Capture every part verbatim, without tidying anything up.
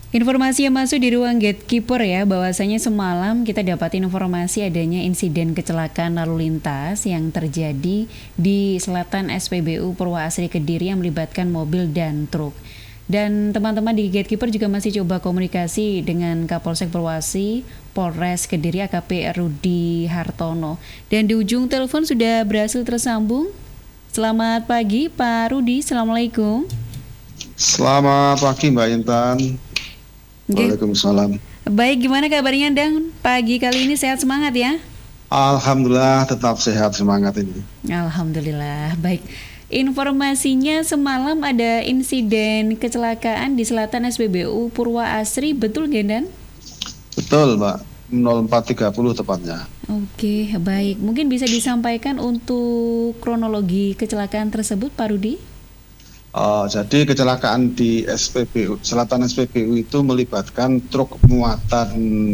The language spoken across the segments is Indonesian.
Informasi yang masuk di ruang gatekeeper ya, bahwasanya semalam kita dapat informasi adanya insiden kecelakaan lalu lintas yang terjadi di selatan S P B U Purwaasri Kediri yang melibatkan mobil dan truk. Dan teman-teman di gatekeeper juga masih coba komunikasi dengan Kapolsek Purwaasri, Polres Kediri A K P Rudi Hartono. Dan di ujung telepon sudah berhasil tersambung. Selamat pagi Pak Rudi, Assalamualaikum. Selamat pagi Mbak Intan. Waalaikumsalam. Baik, gimana kabarnya Dang? Pagi kali ini sehat semangat ya? Alhamdulillah tetap sehat semangat ini. Alhamdulillah, baik. Informasinya semalam ada insiden kecelakaan di selatan S P B U Purwaasri, betul nggak Dan? Betul Mbak, nol empat tiga puluh tepatnya. Oke, baik. Mungkin bisa disampaikan untuk kronologi kecelakaan tersebut Pak Rudi? Uh, jadi kecelakaan di S P B U, selatan S P B U itu melibatkan truk muatan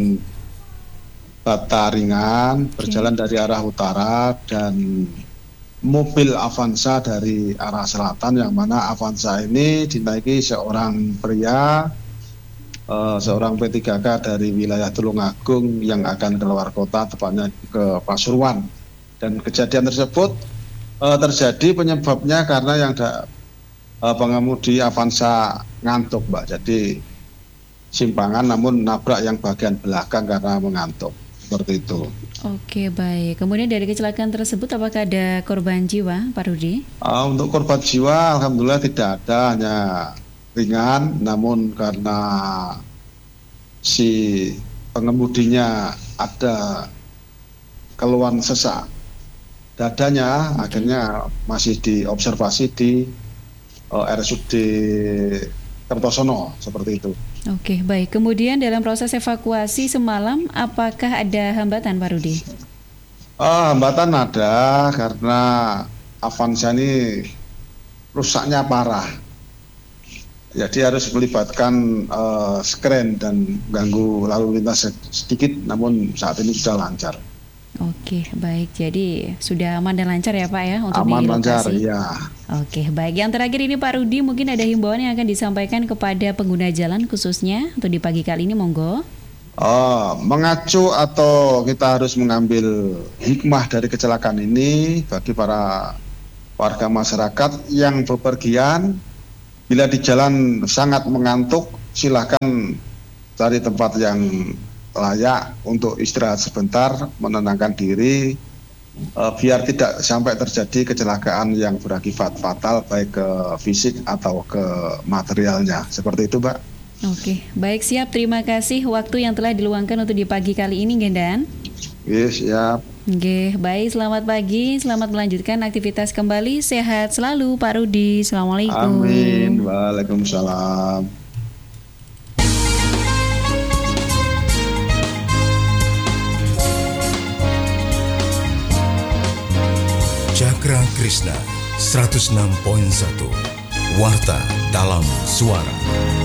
bata ringan okay. berjalan dari arah utara dan mobil Avanza dari arah selatan, yang mana Avanza ini dinaiki seorang pria, uh, seorang P tiga K dari wilayah Tulungagung yang akan keluar kota, tepatnya ke Pasuruan. Dan kejadian tersebut uh, terjadi penyebabnya karena yang da- pengemudi Avanza ngantuk Mbak, jadi simpangan namun nabrak yang bagian belakang karena mengantuk, seperti itu. Oke, baik. Kemudian dari kecelakaan tersebut apakah ada korban jiwa Pak Rudi? Uh, untuk korban jiwa alhamdulillah tidak ada, hanya ringan, namun karena si pengemudinya ada keluhan sesak dadanya, okay. akhirnya masih diobservasi di R S U D Kertosono, seperti itu. Oke, baik. Kemudian dalam proses evakuasi semalam, apakah ada hambatan Pak Rudi? Uh, hambatan ada karena Avanza ini rusaknya parah. Jadi harus melibatkan uh, skren dan ganggu lalu lintas sedikit, namun saat ini sudah lancar. Oke, baik. Jadi sudah aman dan lancar ya Pak ya untuk aman di lokasi? Lancar, iya. Oke, baik. Yang terakhir ini Pak Rudi, mungkin ada himbauan yang akan disampaikan kepada pengguna jalan khususnya untuk di pagi kali ini, monggo. Oh, mengacu atau kita harus mengambil hikmah dari kecelakaan ini bagi para warga masyarakat yang bepergian, bila di jalan sangat mengantuk, silakan cari tempat yang layak untuk istirahat sebentar, menenangkan diri, uh, biar tidak sampai terjadi kecelakaan yang berakibat fatal baik ke fisik atau ke materialnya. Seperti itu, Mbak. Oke, baik, siap. Terima kasih waktu yang telah diluangkan untuk di pagi kali ini, Gendan. Yes, siap. Oke, baik. Selamat pagi, selamat melanjutkan aktivitas kembali. Sehat selalu, Pak Rudi. Assalamualaikum. Amin. Waalaikumsalam. Cakra Krishna seratus enam koma satu Warta dalam Suara.